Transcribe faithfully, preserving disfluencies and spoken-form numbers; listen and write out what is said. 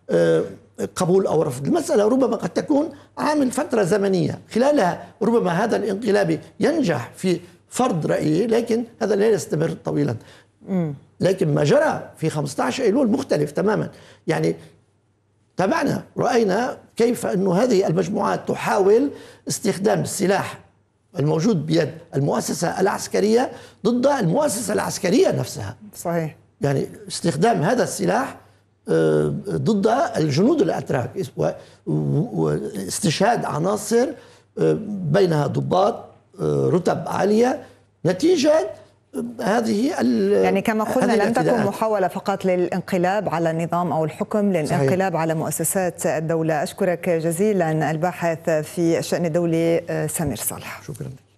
قبول أو رفض. المسألة ربما قد تكون عامل فترة زمنية خلالها ربما هذا الانقلابي ينجح في فرض رأيه، لكن هذا لا يستمر طويلا. لكن ما جرى في خمسة عشر أيلول مختلف تماما. يعني تابعنا رأينا كيف أن هذه المجموعات تحاول استخدام السلاح الموجود بيد المؤسسة العسكرية ضد المؤسسة العسكرية نفسها. صحيح. يعني استخدام هذا السلاح ضد الجنود الأتراك واستشهاد عناصر بينها ضباط رتب عالية نتيجة هذه يعني كما قلنا لم تكن محاولة فقط للانقلاب على النظام أو الحكم، للانقلاب على مؤسسات الدولة. أشكرك جزيلا الباحث في الشأن الدولي سمير صالح. شكرا.